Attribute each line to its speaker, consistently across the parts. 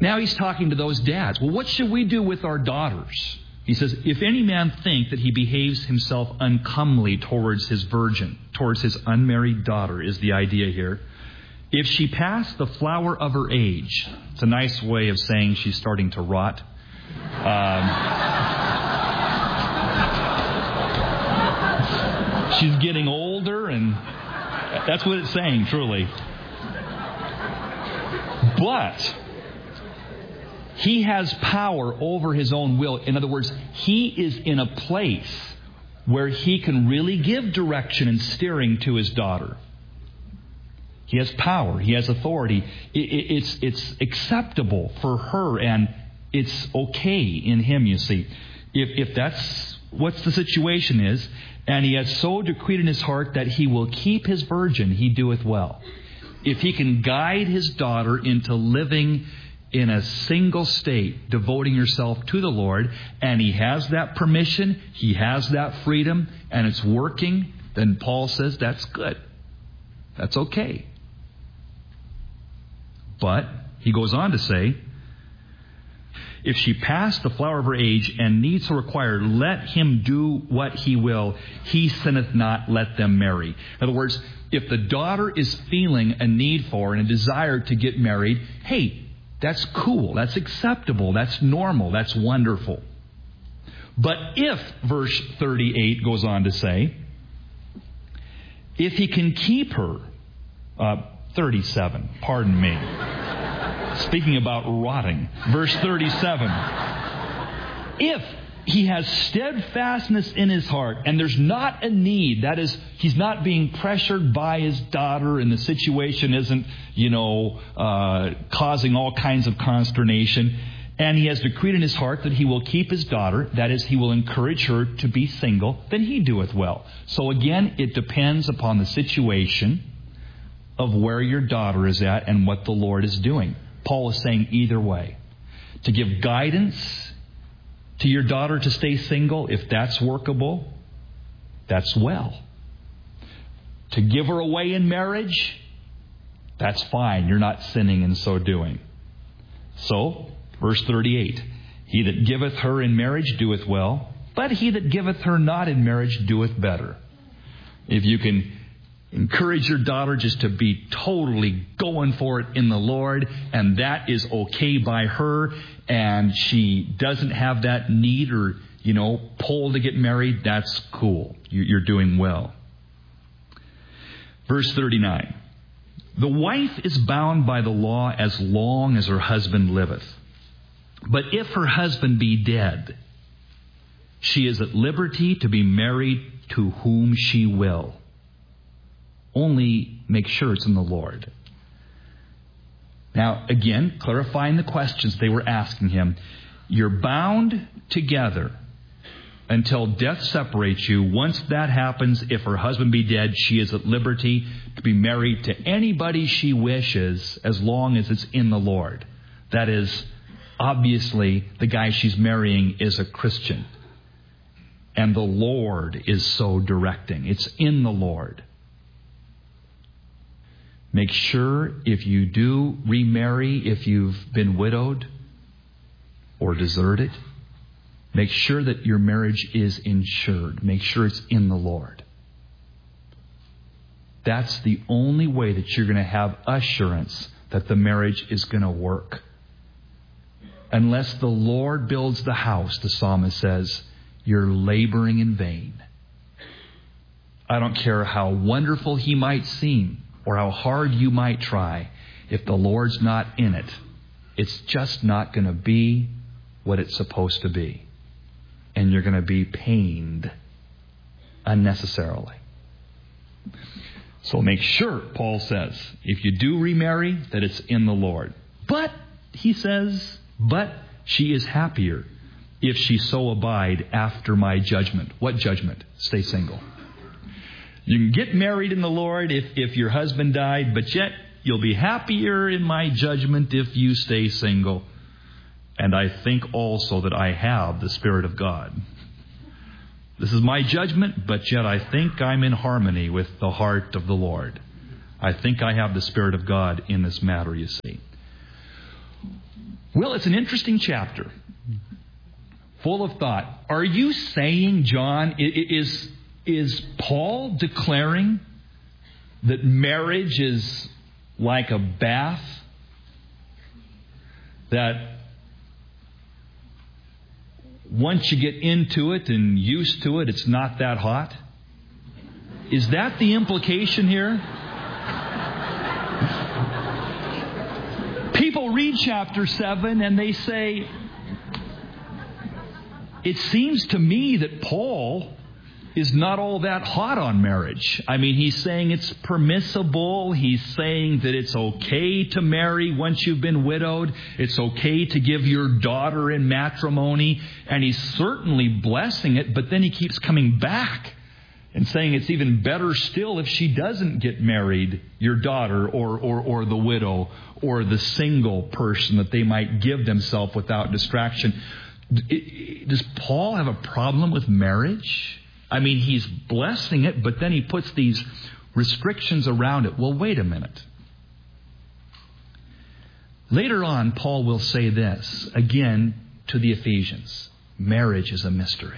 Speaker 1: Now he's talking to those dads. Well, what should we do with our daughters? He says, if any man think that he behaves himself uncomely towards his virgin, towards his unmarried daughter, is the idea here. If she pass the flower of her age, it's a nice way of saying she's starting to rot. She's getting older, and that's what it's saying, truly. But he has power over his own will. In other words, he is in a place where he can really give direction and steering to his daughter. He has power. He has authority. It's acceptable for her, and it's okay in him, you see. If that's what the situation is, and he has so decreed in his heart that he will keep his virgin, he doeth well. If he can guide his daughter into living in a single state, devoting herself to the Lord, and he has that permission, he has that freedom, and it's working, then Paul says that's good. That's okay. But he goes on to say, if she pass the flower of her age and needs to require, let him do what he will. He sinneth not, let them marry. In other words, if the daughter is feeling a need for and a desire to get married, hey, that's cool, that's acceptable, that's normal, that's wonderful. But if, verse 38 goes on to say, if he can keep her, 37, pardon me. Speaking about rotting. Verse 37. If he has steadfastness in his heart, and there's not a need, that is, he's not being pressured by his daughter, and the situation isn't, causing all kinds of consternation, and he has decreed in his heart that he will keep his daughter, that is, he will encourage her to be single, then he doeth well. So again, it depends upon the situation of where your daughter is at and what the Lord is doing. Paul is saying either way. To give guidance to your daughter to stay single, if that's workable, that's well. To give her away in marriage, that's fine. You're not sinning in so doing. So, verse 38, he that giveth her in marriage doeth well, but he that giveth her not in marriage doeth better. If you can encourage your daughter just to be totally going for it in the Lord, and that is okay by her, and she doesn't have that need or, pull to get married, that's cool. You're doing well. Verse 39. The wife is bound by the law as long as her husband liveth. But if her husband be dead, she is at liberty to be married to whom she will. Only make sure it's in the Lord. Now, again, clarifying the questions they were asking him. You're bound together until death separates you. Once that happens, if her husband be dead, she is at liberty to be married to anybody she wishes as long as it's in the Lord. That is, obviously, the guy she's marrying is a Christian. And the Lord is so directing. It's in the Lord. Make sure if you do remarry, if you've been widowed or deserted, make sure that your marriage is insured. Make sure it's in the Lord. That's the only way that you're going to have assurance that the marriage is going to work. Unless the Lord builds the house, the psalmist says, you're laboring in vain. I don't care how wonderful he might seem or how hard you might try. If the Lord's not in it, it's just not going to be what it's supposed to be. And you're going to be pained unnecessarily. So make sure, Paul says, if you do remarry, that it's in the Lord. But, he says, but she is happier if she so abide after my judgment. What judgment? Stay single. You can get married in the Lord if your husband died, but yet you'll be happier in my judgment if you stay single. And I think also that I have the Spirit of God. This is my judgment, but yet I think I'm in harmony with the heart of the Lord. I think I have the Spirit of God in this matter, you see. Well, it's an interesting chapter, full of thought. Are you saying, John, is Paul declaring that marriage is like a bath? That once you get into it and used to it, it's not that hot? Is that the implication here? People read chapter 7 and they say, it seems to me that Paul is not all that hot on marriage. I mean, he's saying it's permissible. He's saying that it's okay to marry once you've been widowed. It's okay to give your daughter in matrimony. And he's certainly blessing it, but then he keeps coming back and saying it's even better still if she doesn't get married, your daughter or the widow or the single person, that they might give themselves without distraction. Does Paul have a problem with marriage? I mean, he's blessing it, but then he puts these restrictions around it. Well, wait a minute. Later on, Paul will say this, again, to the Ephesians. Marriage is a mystery.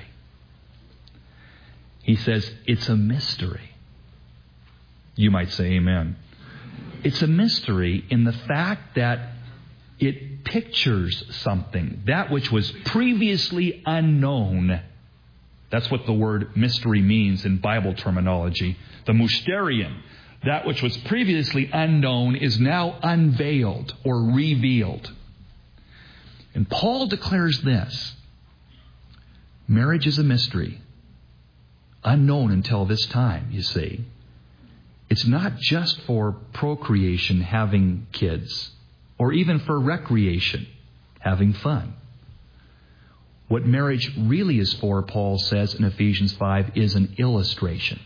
Speaker 1: He says, it's a mystery. You might say amen. It's a mystery in the fact that it pictures something, that which was previously unknown. That's what the word mystery means in Bible terminology. The mysterion, that which was previously unknown, is now unveiled or revealed. And Paul declares this. Marriage is a mystery, unknown until this time, you see. It's not just for procreation, having kids, or even for recreation, having fun. What marriage really is for, Paul says in Ephesians 5, is an illustration.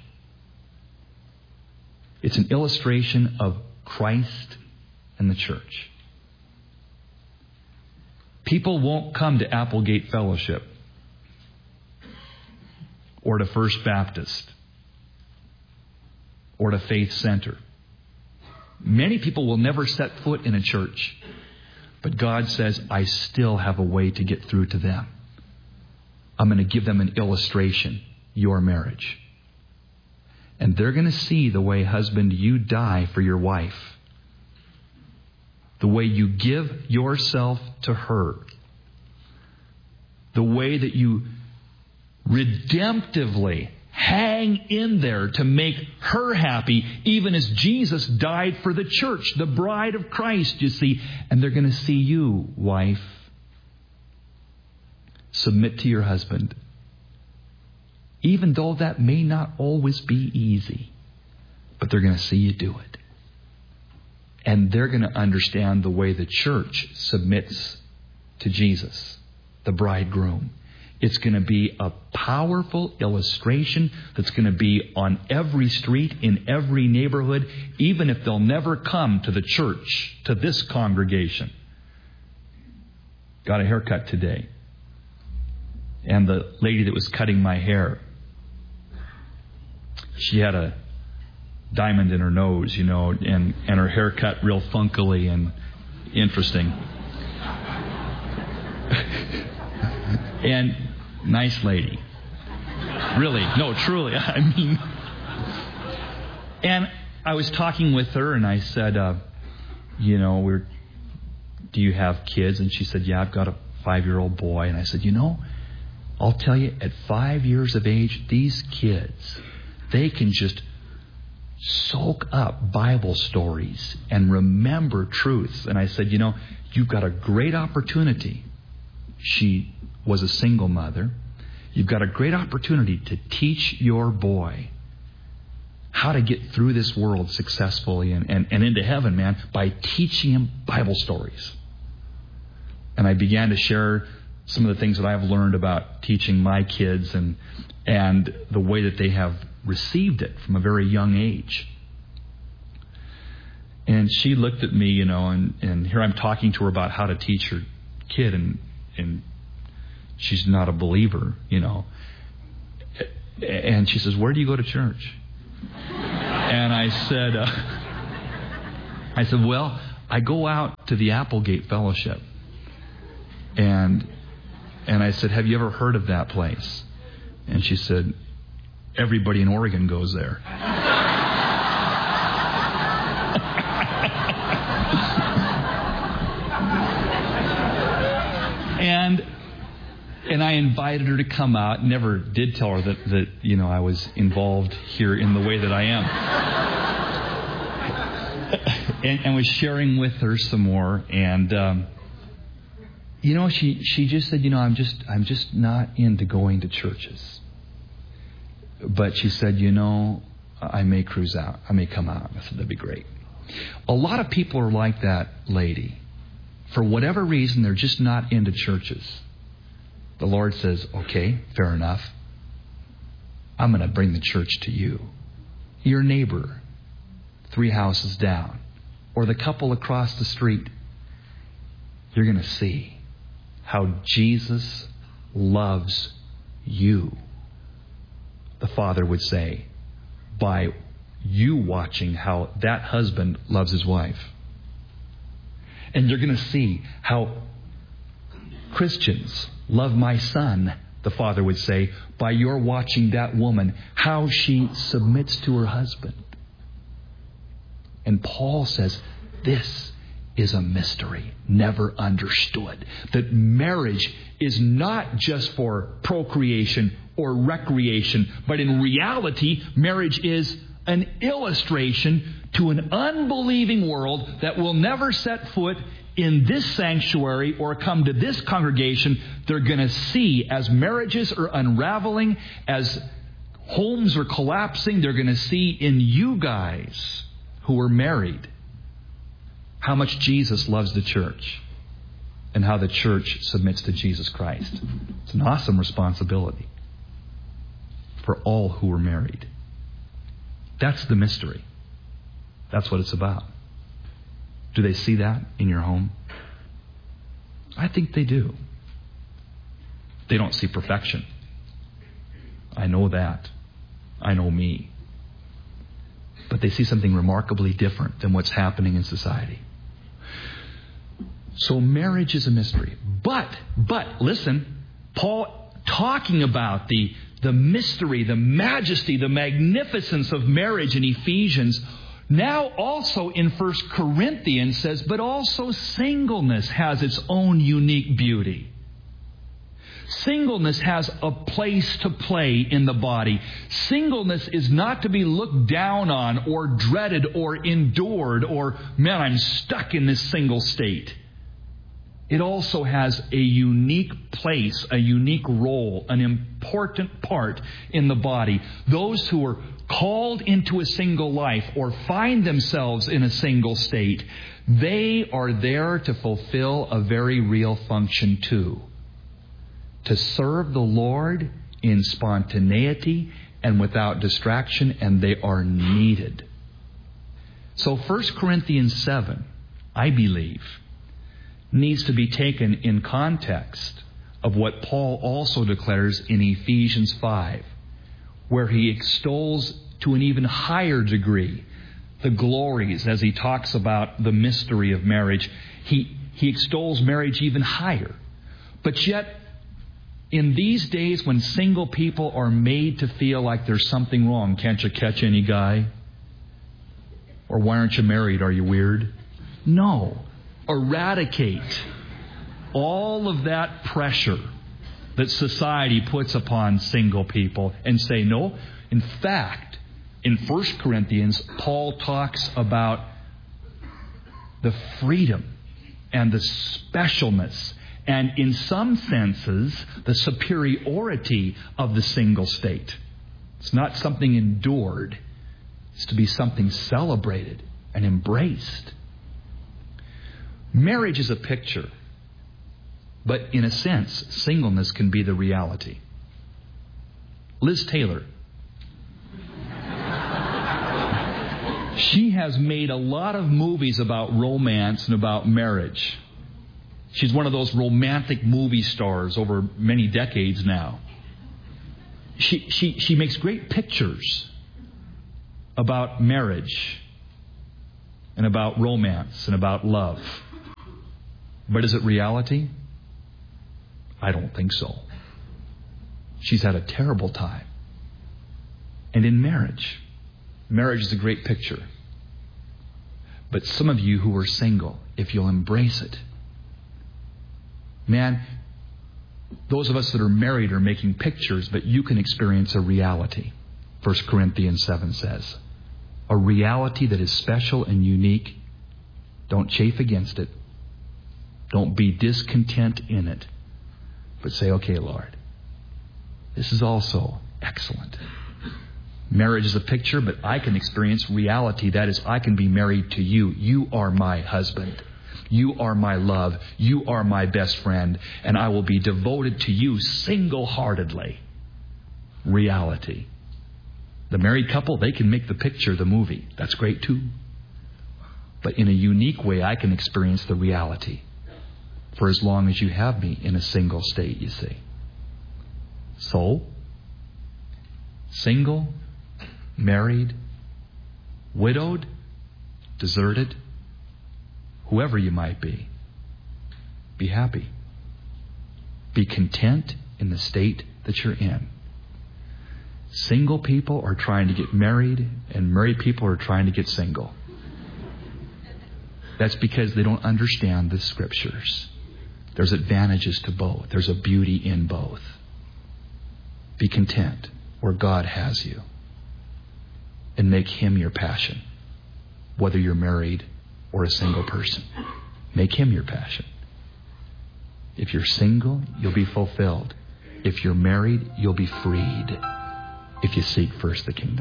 Speaker 1: It's an illustration of Christ and the church. People won't come to Applegate Fellowship or to First Baptist or to Faith Center. Many people will never set foot in a church, but God says, I still have a way to get through to them. I'm going to give them an illustration, your marriage. And they're going to see the way, husband, you die for your wife. The way you give yourself to her. The way that you redemptively hang in there to make her happy, even as Jesus died for the church, the bride of Christ, you see. And they're going to see you, wife, submit to your husband, even though that may not always be easy. But they're going to see you do it. And they're going to understand the way the church submits to Jesus, the bridegroom. It's going to be a powerful illustration that's going to be on every street, in every neighborhood, even if they'll never come to the church, to this congregation. Got a haircut today. And the lady that was cutting my hair, she had a diamond in her nose, you know, and her hair cut real funkily and interesting. And nice lady. Really. No, truly. I mean. And I was talking with her and I said, do you have kids? And she said, yeah, I've got a 5-year-old boy. And I said, I'll tell you, at 5 years of age, these kids, they can just soak up Bible stories and remember truths. And I said, you've got a great opportunity. She was a single mother. You've got a great opportunity to teach your boy how to get through this world successfully and into heaven, man, by teaching him Bible stories. And I began to share some of the things that I've learned about teaching my kids and the way that they have received it from a very young age. And she looked at me, and here I'm talking to her about how to teach her kid, and she's not a believer, And she says, where do you go to church? And I said, well, I go out to the Applegate Fellowship. And I said, have you ever heard of that place? And she said, everybody in Oregon goes there. And I invited her to come out. Never did tell her that I was involved here in the way that I am. and was sharing with her some more. And she just said, I'm just not into going to churches. But she said, I may cruise out. I may come out. I said, that'd be great. A lot of people are like that lady. For whatever reason, they're just not into churches. The Lord says, okay, fair enough. I'm going to bring the church to you. Your neighbor, 3 houses down, or the couple across the street. You're going to see how Jesus loves you. The Father would say, by you watching how that husband loves his wife. And you're going to see how Christians love my son, the Father would say, by your watching that woman, how she submits to her husband. And Paul says, this is a mystery never understood. That marriage is not just for procreation or recreation, but in reality, marriage is an illustration to an unbelieving world that will never set foot in this sanctuary or come to this congregation. They're going to see, as marriages are unraveling, as homes are collapsing, they're going to see in you guys who are married how much Jesus loves the church and how the church submits to Jesus Christ. It's an awesome responsibility for all who are married. That's the mystery. That's what it's about. Do they see that in your home? I think they do. They don't see perfection. I know that. I know me. But they see something remarkably different than what's happening in society. So marriage is a mystery. But listen, Paul talking about the mystery, the majesty, the magnificence of marriage in Ephesians, now also in 1 Corinthians says, but also singleness has its own unique beauty. Singleness has a place to play in the body. Singleness is not to be looked down on or dreaded or endured or, man, I'm stuck in this single state. It also has a unique place, a unique role, an important part in the body. Those who are called into a single life or find themselves in a single state, they are there to fulfill a very real function too. To serve the Lord in spontaneity and without distraction, and they are needed. So 1 Corinthians 7, I believe, needs to be taken in context of what Paul also declares in Ephesians 5, where he extols to an even higher degree the glories as he talks about the mystery of marriage. He extols marriage even higher. But yet, in these days when single people are made to feel like there's something wrong, can't you catch any guy? Or why aren't you married? Are you weird? No. Eradicate all of that pressure that society puts upon single people and say, no. In fact, in 1 Corinthians, Paul talks about the freedom and the specialness and, in some senses, the superiority of the single state. It's not something endured. It's to be something celebrated and embraced. Marriage is a picture, but in a sense, singleness can be the reality. Liz Taylor. She has made a lot of movies about romance and about marriage. She's one of those romantic movie stars over many decades now. She makes great pictures about marriage and about romance and about love. But is it reality? I don't think so. She's had a terrible time. And in marriage is a great picture. But some of you who are single, if you'll embrace it, man, those of us that are married are making pictures, but you can experience a reality. 1 Corinthians 7 says, a reality that is special and unique. Don't chafe against it. Don't be discontent in it. But say, okay, Lord, this is also excellent. Marriage is a picture, but I can experience reality. That is, I can be married to you. You are my husband. You are my love. You are my best friend. And I will be devoted to you single-heartedly. Reality. The married couple, they can make the picture the movie. That's great too. But in a unique way, I can experience the reality. For as long as you have me in a single state, you see. So, single, married, widowed, deserted, whoever you might be happy. Be content in the state that you're in. Single people are trying to get married, and married people are trying to get single. That's because they don't understand the Scriptures. There's advantages to both. There's a beauty in both. Be content where God has you. And make Him your passion. Whether you're married or a single person. Make Him your passion. If you're single, you'll be fulfilled. If you're married, you'll be freed. If you seek first the kingdom.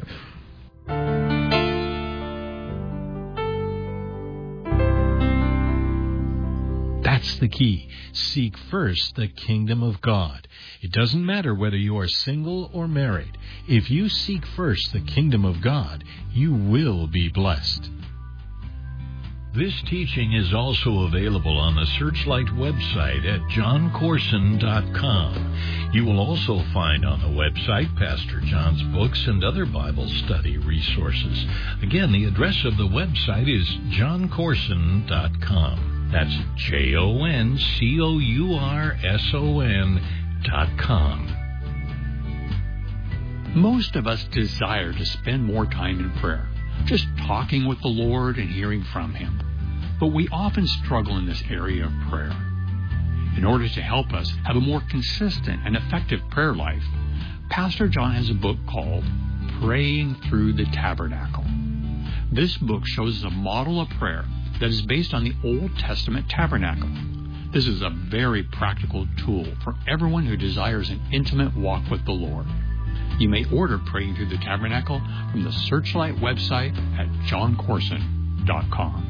Speaker 2: That's the key. Seek first the kingdom of God. It doesn't matter whether you are single or married. If you seek first the kingdom of God, you will be blessed. This teaching is also available on the Searchlight website at johncorson.com. You will also find on the website Pastor John's books and other Bible study resources. Again, the address of the website is johncorson.com. That's JOHNCOURSON.com.
Speaker 3: Most of us desire to spend more time in prayer, just talking with the Lord and hearing from Him. But we often struggle in this area of prayer. In order to help us have a more consistent and effective prayer life, Pastor John has a book called Praying Through the Tabernacle. This book shows us a model of prayer that is based on the Old Testament tabernacle. This is a very practical tool for everyone who desires an intimate walk with the Lord. You may order Praying Through the Tabernacle from the Searchlight website at johncorson.com.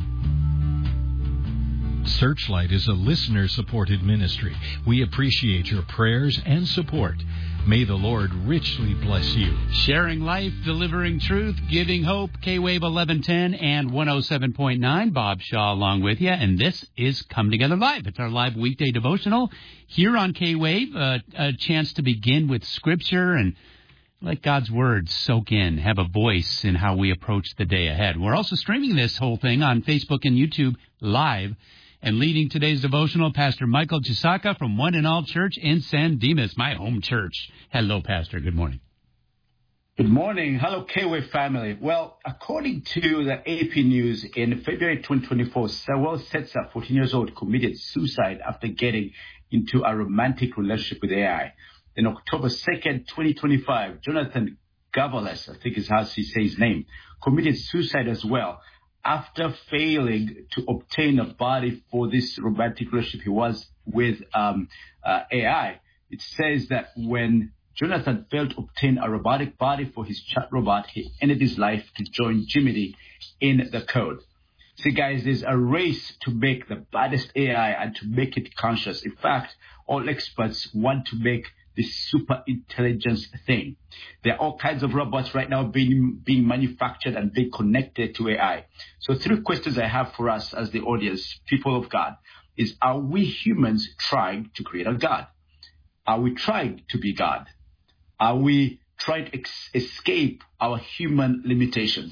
Speaker 2: Searchlight is a listener-supported ministry. We appreciate your prayers and support. May the Lord richly bless you.
Speaker 4: Sharing life, delivering truth, giving hope. K-Wave 1110 and 107.9. Bob Shaw along with you. And this is Come Together Live. It's our live weekday devotional here on K-Wave. A chance to begin with Scripture and let God's Word soak in, have a voice in how we approach the day ahead. We're also streaming this whole thing on Facebook and YouTube live. And leading today's devotional, Pastor Michael Chisaka from One and All Church in San Dimas, my home church. Hello, Pastor. Good morning.
Speaker 5: Good morning. Hello, K-Wave family. Well, according to the AP News, in February 2024, Sewell Setzer, 14 years old, committed suicide after getting into a romantic relationship with AI. In October 2nd, 2025, Jonathan Gavales, I think is how he says his name, committed suicide as well, after failing to obtain a body for this romantic relationship he was with AI. It says that when Jonathan failed to obtain a robotic body for his chat robot, he ended his life to join Jiminy in the code. See, guys, there's a race to make the baddest AI and to make it conscious. In fact, all experts want to make this super intelligence thing. There are all kinds of robots right now being manufactured and being connected to AI. So 3 questions I have for us as the audience, people of God, is: are we humans trying to create a God? Are we trying to be God? Are we trying to escape our human limitations?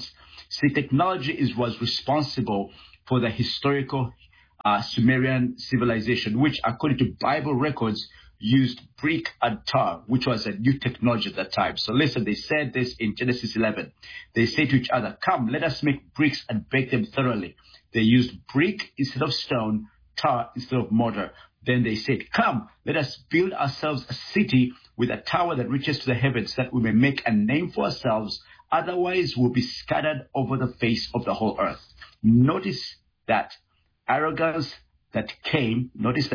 Speaker 5: See, technology was responsible for the historical Sumerian civilization, which, according to Bible records, used brick and tar, which was a new technology at that time. So listen, they said this in Genesis 11. They say to each other, "Come, let us make bricks and bake them thoroughly." They used brick instead of stone, tar instead of mortar. Then they said, "Come, let us build ourselves a city with a tower that reaches to the heavens, that we may make a name for ourselves. Otherwise, we'll be scattered over the face of the whole earth." Notice the arrogance that came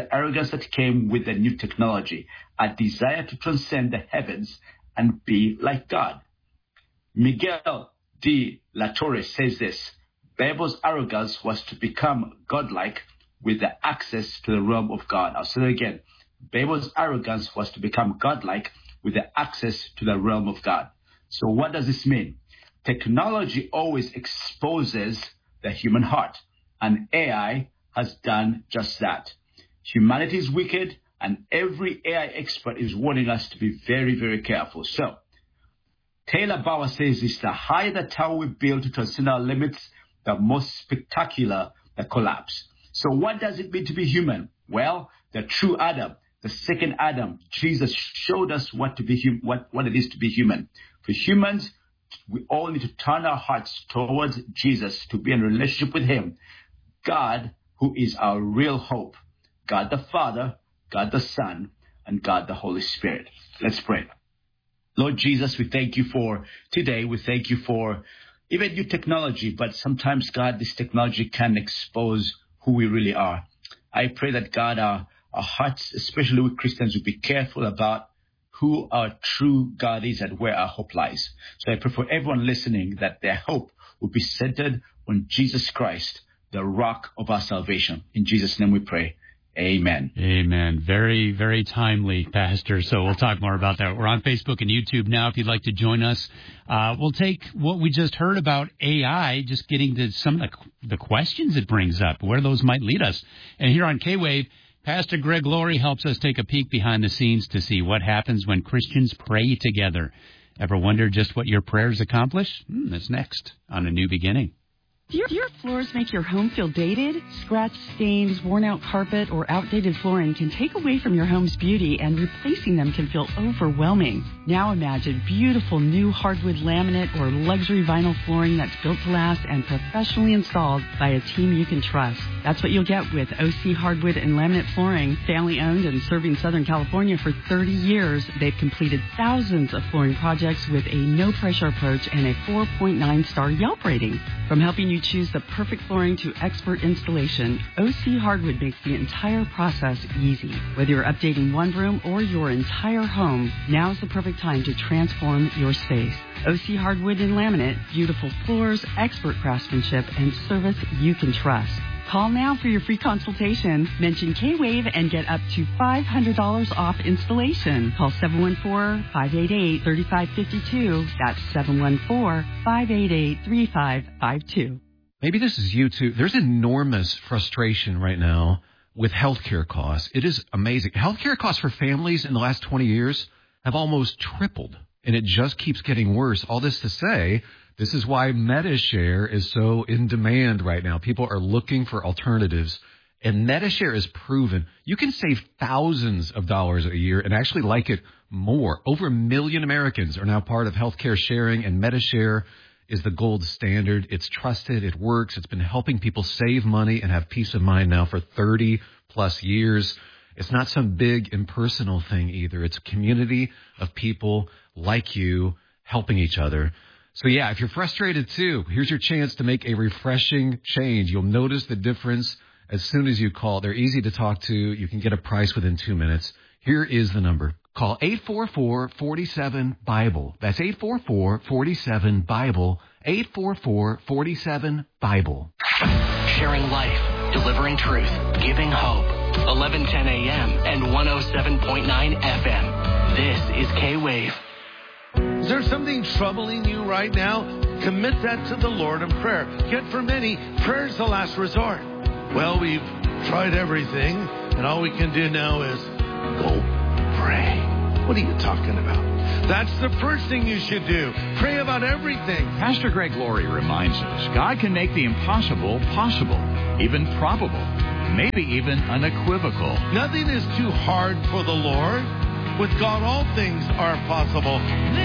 Speaker 5: with the new technology, a desire to transcend the heavens and be like God. Miguel de la Torre says this: Babel's arrogance was to become godlike with the access to the realm of God. I'll say it again. Babel's arrogance was to become godlike with the access to the realm of God. So what does this mean? Technology always exposes the human heart, and AI has done just that. Humanity is wicked, and every AI expert is warning us to be very, very careful. So, Taylor Bauer says this: the higher the tower we build to transcend our limits, the more spectacular the collapse. So what does it mean to be human? Well, the true Adam, the second Adam, Jesus showed us what it is to be human. For humans, we all need to turn our hearts towards Jesus to be in a relationship with him. God, who is our real hope. God the Father, God the Son, and God the Holy Spirit. Let's pray. Lord Jesus, we thank you for today. We thank you for even new technology, but sometimes, God, this technology can expose who we really are. I pray that, God, our hearts, especially with Christians, will be careful about who our true God is and where our hope lies. So I pray for everyone listening that their hope will be centered on Jesus Christ, the rock of our salvation. In Jesus' name we pray. Amen.
Speaker 4: Amen. Very, very timely, Pastor. So we'll talk more about that. We're on Facebook and YouTube now if you'd like to join us. We'll take what we just heard about AI, just getting to some of the questions it brings up, where those might lead us. And here on K-Wave, Pastor Greg Laurie helps us take a peek behind the scenes to see what happens when Christians pray together. Ever wonder just what your prayers accomplish? That's next on A New Beginning.
Speaker 6: Do your floors make your home feel dated? Scratched, stains, worn-out carpet, or outdated flooring can take away from your home's beauty, and replacing them can feel overwhelming. Now imagine beautiful new hardwood laminate or luxury vinyl flooring that's built to last and professionally installed by a team you can trust. That's what you'll get with OC Hardwood and Laminate Flooring. Family-owned and serving Southern California for 30 years, they've completed thousands of flooring projects with a no-pressure approach and a 4.9-star Yelp rating. From helping you choose the perfect flooring to expert installation, OC Hardwood makes the entire process easy. Whether you're updating one room or your entire home, now's the perfect time to transform your space. OC Hardwood and Laminate, beautiful floors, expert craftsmanship, and service you can trust. Call now for your free consultation. Mention K-Wave and get up to $500 off installation. Call 714-588-3552. That's 714-588-3552.
Speaker 7: Maybe this is you too. There's enormous frustration right now with healthcare costs. It is amazing. Healthcare costs for families in the last 20 years have almost tripled, and it just keeps getting worse. All this to say, this is why Medi-Share is so in demand right now. People are looking for alternatives, and Medi-Share is proven. You can save thousands of dollars a year and actually like it more. Over 1 million Americans are now part of healthcare sharing, and Medi-Share is the gold standard. It's trusted. It works. It's been helping people save money and have peace of mind now for 30 plus years. It's not some big impersonal thing either. It's a community of people like you helping each other. So yeah, if you're frustrated too, here's your chance to make a refreshing change. You'll notice the difference as soon as you call. They're easy to talk to. You can get a price within 2 minutes. Here is the number. Call 844-47-BIBLE. That's 844-47-BIBLE. 844-47-BIBLE.
Speaker 8: Sharing life, delivering truth, giving hope. 1110 a.m. and 107.9 FM. This is K-Wave.
Speaker 9: Is there something troubling you right now? Commit that to the Lord in prayer. Yet for many, prayer is the last resort. Well, we've tried everything, and all we can do now is go pray. What are you talking about? That's the first thing you should do. Pray about everything.
Speaker 10: Pastor Greg Laurie reminds us God can make the impossible possible, even probable, maybe even unequivocal.
Speaker 9: Nothing is too hard for the Lord. With God, all things are possible.